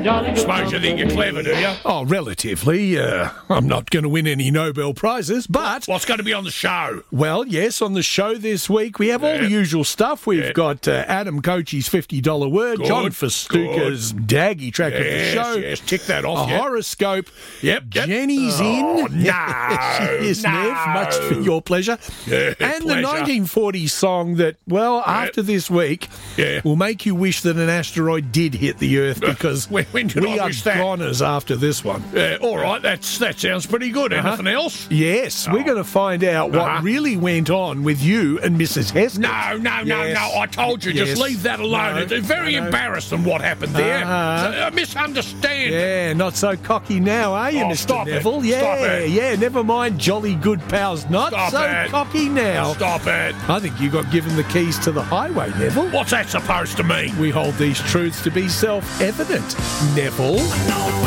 Suppose you think you're clever, do you? Oh, relatively. I'm not going to win any Nobel Prizes, but... What's going to be on the show? Well, yes, on the show this week, we have all the usual stuff. We've got Adam Coachey's $50 word, Good, John Festuca's Daggy track of the show. Yes, tick that off. A horoscope. Yep. Jenny's Oh, in. no. She is, Nev, much for your pleasure. And the Pleasure. 1940s song that, well, after this week, will make you wish that an asteroid did hit the Earth, because When did we I are wish that? goners after this one. All right, that sounds pretty good. Anything else? Yes, we're going to find out what really went on with you and Mrs. Heskett. No. I told you, just leave that alone. No, It's very embarrassing what happened there. It's a misunderstanding. Yeah, not so cocky now, are you, Oh, Mr. stop it. Neville? Stop Yeah, it. yeah, never mind jolly good pals, not Stop so it. cocky now. Stop it. I think you got given the keys to the highway, Neville. What's that supposed to mean? We hold these truths to be self-evident, Neville.